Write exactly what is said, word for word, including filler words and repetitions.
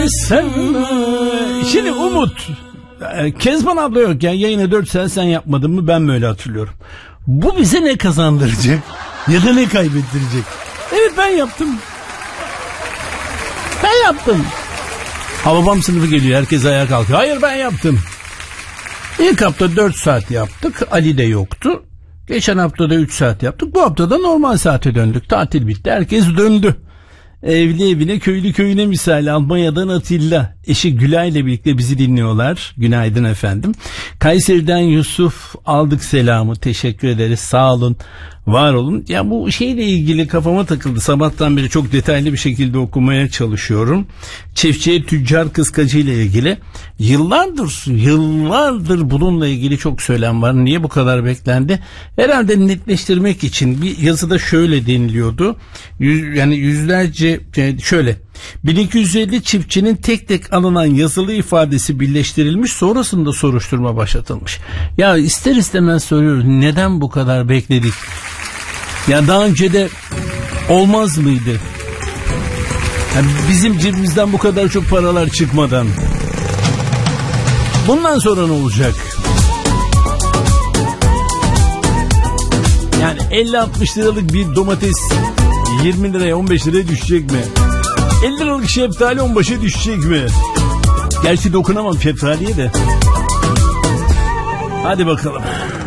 Sen şimdi Umut, Kezban abla yok ya, yayına dört saat sen yapmadın mı, ben böyle hatırlıyorum. Bu bize ne kazandıracak ya da ne kaybettirecek? Evet, ben yaptım. Ben yaptım. Hababam sınıfı geliyor, herkes ayağa kalkıyor. Hayır, ben yaptım. İlk hafta dört saat yaptık, Ali de yoktu. Geçen hafta da üç saat yaptık. Bu hafta da normal saate döndük. Tatil bitti, herkes döndü. Evli evine, köylü köyüne misali. Almanya'dan Atilla, eşi Gülay ile birlikte bizi dinliyorlar. Günaydın efendim. Kayseri'den Yusuf, aldık selamı, teşekkür ederiz, sağ olun, var olun. Ya bu şeyle ilgili kafama takıldı, sabahtan beri çok detaylı bir şekilde okumaya çalışıyorum. Çiftçiye tüccar kıskacı ile ilgili yıllardır yıllardır bununla ilgili çok söylem var. Niye bu kadar beklendi? Herhalde netleştirmek için. Bir yazıda şöyle deniliyordu. Yüz, yani yüzlerce şöyle bin iki yüz elli çiftçinin tek tek alınan yazılı ifadesi birleştirilmiş, sonrasında soruşturma başlatılmış. Ya ister istemez soruyoruz, neden bu kadar bekledik? Ya daha önce de olmaz mıydı? Ya bizim cebimizden bu kadar çok paralar çıkmadan. Bundan sonra ne olacak? Yani elli altmış liralık bir domates yirmi liraya, on beş liraya düşecek mi? elli liralık şeftali on beşe düşecek mi? Gerçi dokunamam şeftaliye de. Hadi bakalım.